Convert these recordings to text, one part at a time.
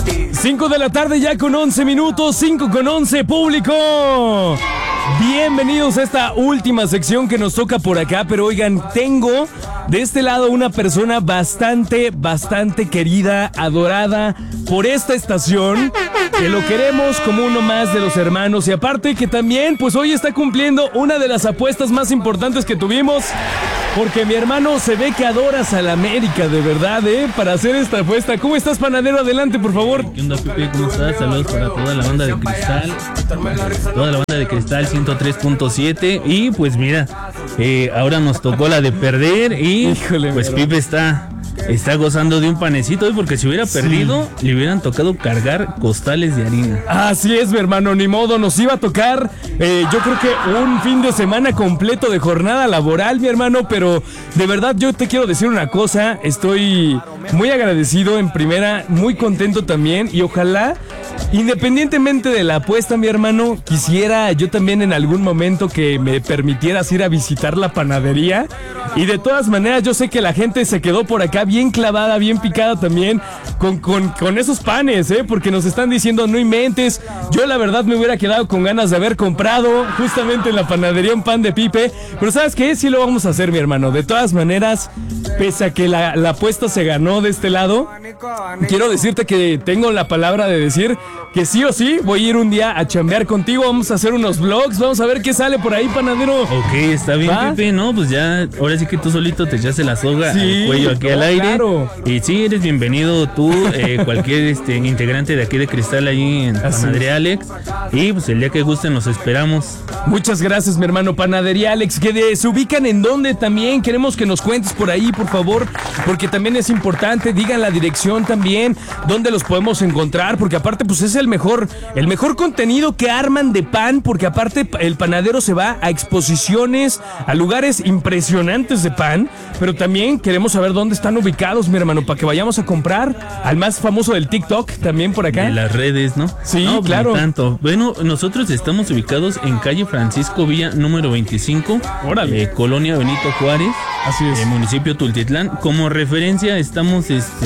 5 de la tarde ya con 11 minutos, 5 con 11, público. Bienvenidos a esta última sección que nos toca por acá, pero oigan, tengo de este lado una persona bastante querida, adorada por esta estación, que lo queremos como uno más de los hermanos, y aparte que también, pues hoy está cumpliendo una de las apuestas más importantes que tuvimos, porque mi hermano se ve que adoras a la América, de verdad, para hacer esta apuesta. ¿Cómo estás, panadero? Adelante, por favor. ¿Qué onda, Pepe? ¿Cómo estás? Saludos para toda la banda de Cristal. Toda la banda de Cristal 103.7. Y pues mira, ahora nos tocó la de perder y híjole, pues Pipe está gozando de un panecito hoy, porque si hubiera perdido, le hubieran tocado cargar costales de harina. Así es, mi hermano, ni modo, nos iba a tocar, yo creo que un fin de semana completo de jornada laboral, mi hermano, pero de verdad yo te quiero decir una cosa, estoy muy agradecido en primera, muy contento también, y ojalá, independientemente de la apuesta, mi hermano, quisiera yo también en algún momento que me permitieras ir a visitar la panadería, y de todas maneras yo sé que la gente se quedó por acá bien clavada, bien picada también con esos panes, porque nos están diciendo no inventes. Yo la verdad me hubiera quedado con ganas de haber comprado justamente en la panadería un pan de Pipe, pero ¿sabes qué? Sí lo vamos a hacer, mi hermano. De todas maneras, pese a que la apuesta se ganó de este lado, quiero decirte que tengo la palabra de decir que sí o sí voy a ir un día a chambear contigo, vamos a hacer unos vlogs, vamos a ver qué sale por ahí, panadero. Ok, está bien, Pepe, ¿no? Pues ya, ahora sí que tú solito te echaste la soga al cuello aquí al aire. Claro. Y sí, eres bienvenido tú, cualquier integrante de aquí de Cristal ahí en Panadería Alex. Y pues el día que gusten los esperamos. Muchas gracias, mi hermano. Panadería Alex, que se ubican en dónde también, queremos que nos cuentes por ahí, por favor, porque también es importante, digan la dirección también, dónde los podemos encontrar, porque aparte pues es el mejor contenido que arman de pan, porque aparte el panadero se va a exposiciones, a lugares impresionantes de pan, pero también queremos saber dónde están ubicados, mi hermano, para que vayamos a comprar al más famoso del TikTok, también por acá. De las redes, ¿no? Sí, no, claro. Tanto. Bueno, nosotros estamos ubicados en calle Francisco Villa, número 25, Colonia Benito Juárez, así es, municipio Tultitlán. Como referencia, estamos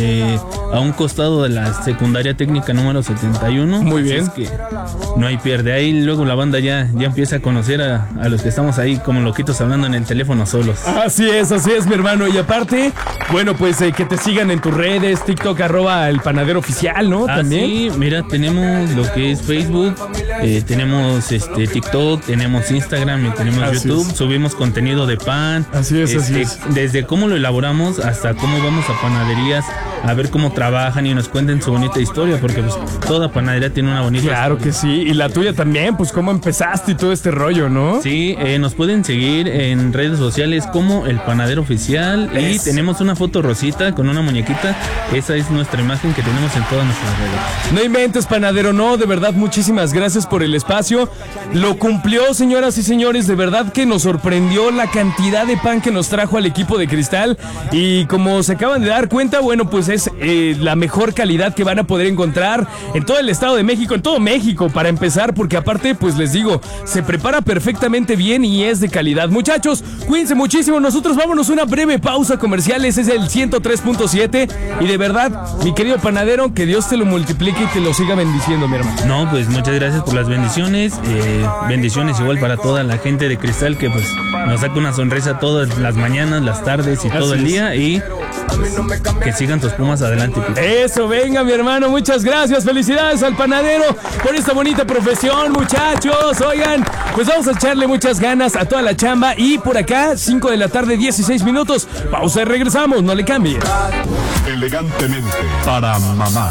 a un costado de la secundaria técnica número 71. Muy bien. Es que no hay pierde. Ahí luego la banda ya empieza a conocer a los que estamos ahí como loquitos hablando en el teléfono solos. Así es, mi hermano. Y aparte, bueno, pues que te sigan en tus redes, TikTok, @el panadero oficial, ¿no? También. Sí, mira, tenemos lo que es Facebook, tenemos TikTok, tenemos Instagram y tenemos así YouTube. Es. Subimos contenido de pan. Así es. Desde cómo lo elaboramos hasta cómo vamos a panaderías a ver cómo trabajan y nos cuenten su bonita historia, porque pues toda panadería tiene una bonita Claro historia. que sí, y la tuya también, pues cómo empezaste y todo este rollo, ¿no? Sí, nos pueden seguir en redes sociales como El Panadero Oficial y tenemos una foto rosita con una muñequita. Esa es nuestra imagen que tenemos en todas nuestras redes. No inventes, panadero, no, de verdad, muchísimas gracias por el espacio. Lo cumplió, señoras y señores, de verdad que nos sorprendió la cantidad de pan que nos trajo al equipo de Cristal, y como se acaban de dar cuenta, bueno, pues es la mejor calidad que van a poder encontrar en todo el Estado de México, en todo México, para empezar, porque aparte, pues les digo, se prepara perfectamente bien y es de calidad. Muchachos, cuídense muchísimo, nosotros vámonos a una breve pausa comercial, ese es el 103.7, y de verdad, mi querido panadero, que Dios te lo multiplique y te lo siga bendiciendo, mi hermano. No, pues muchas gracias por las bendiciones, bendiciones igual para toda la gente de Cristal que pues nos saca una sonrisa todas las mañanas, las tardes y todo el día, y pues, que sigan tus Pumas adelante. Eso, venga, mi hermano, muchas gracias, felicidades al panadero por esta bonita profesión, muchachos. Oigan, pues vamos a echarle muchas ganas a toda la chamba, y por acá 5 de la tarde 16 minutos, pausa y regresamos, no le cambie. Elegantemente para mamá.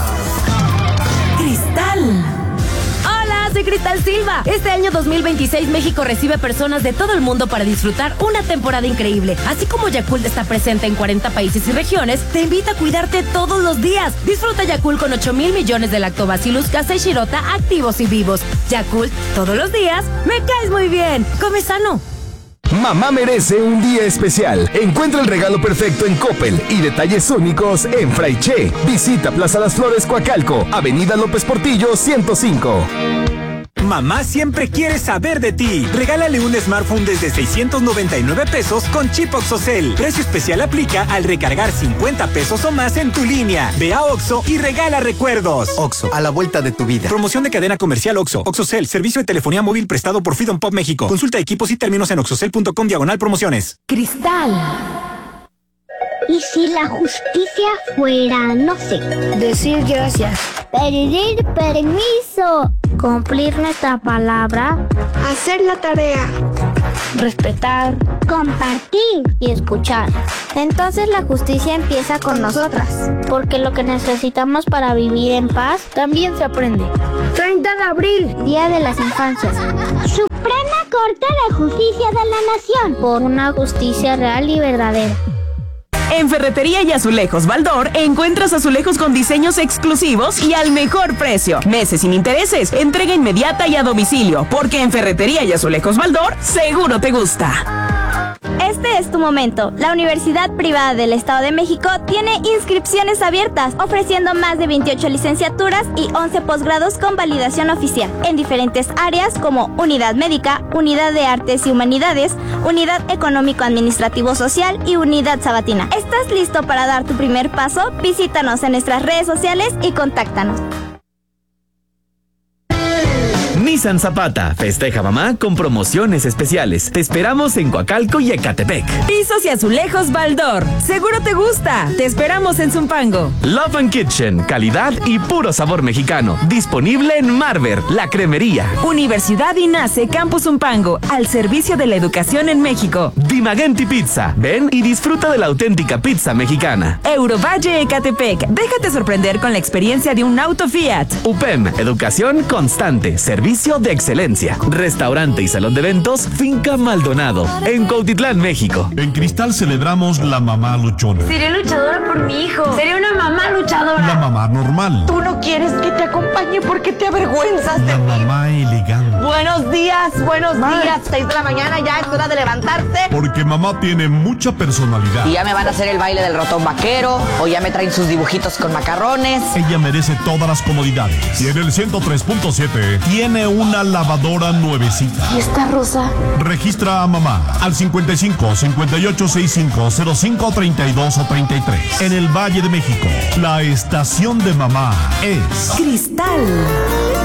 Cristal. Hola, soy Cristal Silva. Este año 2026 México recibe personas de todo el mundo para disfrutar una temporada increíble. Así como Yakult está presente en 40 países y regiones, te invita a cuidarte todos los días. Disfruta Yakult con 8,000 millones de lactobacillus casei shirota activos y vivos. Yakult, todos los días, me caes muy bien. Come sano. Mamá merece un día especial. Encuentra el regalo perfecto en Coppel y detalles únicos en Fraiche. Visita Plaza Las Flores, Coacalco, Avenida López Portillo 105. Mamá siempre quiere saber de ti. Regálale un smartphone desde 699 pesos con chip OXXOCEL. Precio especial aplica al recargar 50 pesos o más en tu línea. Ve a OXXO y regala recuerdos. OXXO, a la vuelta de tu vida. Promoción de cadena comercial OXXO. OXXOCEL, servicio de telefonía móvil prestado por Freedom Pop México. Consulta equipos y términos en oxxocel.com/promociones. Cristal. ¿Y si la justicia fuera, no sé, decir gracias, pedir permiso, cumplir nuestra palabra, hacer la tarea, respetar, compartir y escuchar? Entonces la justicia empieza con nosotras, porque lo que necesitamos para vivir en paz también se aprende. 30 de abril, Día de las Infancias. Suprema Corte de Justicia de la Nación, por una justicia real y verdadera. En Ferretería y Azulejos Baldor encuentras azulejos con diseños exclusivos y al mejor precio. Meses sin intereses, entrega inmediata y a domicilio, porque en Ferretería y Azulejos Baldor seguro te gusta. Este es tu momento. La Universidad Privada del Estado de México tiene inscripciones abiertas, ofreciendo más de 28 licenciaturas y 11 posgrados con validación oficial, en diferentes áreas como Unidad Médica, Unidad de Artes y Humanidades, Unidad Económico-Administrativo-Social y Unidad Sabatina. ¿Estás listo para dar tu primer paso? Visítanos en nuestras redes sociales y contáctanos. Nissan Zapata festeja mamá con promociones especiales. Te esperamos en Coacalco y Ecatepec. Pisos y azulejos Baldor. Seguro te gusta. Te esperamos en Zumpango. Love and Kitchen, calidad y puro sabor mexicano. Disponible en Marver, la cremería. Universidad INACE Campus Zumpango, al servicio de la educación en México. Dimagenti Pizza. Ven y disfruta de la auténtica pizza mexicana. Eurovalle Ecatepec. Déjate sorprender con la experiencia de un auto Fiat. UPEM, educación constante, servicio de excelencia. Restaurante y salón de eventos Finca Maldonado, en Cuautitlán, México. En Cristal celebramos la mamá luchona. Seré luchadora por mi hijo. Seré una mamá luchadora. La mamá normal. Tú no quieres que te acompañe porque te avergüenzas de La mí. mamá elegante. Buenos días, 6 de la mañana, ya es hora de levantarte. Porque mamá tiene mucha personalidad. Y ya me van a hacer el baile del ratón vaquero, o ya me traen sus dibujitos con macarrones. Ella merece todas las comodidades. Y en el 103.7 tiene una lavadora nuevecita. ¿Y esta rosa? Registra a mamá al 55 58 65 05 32 o 33. En el Valle de México, la estación de mamá es Cristal.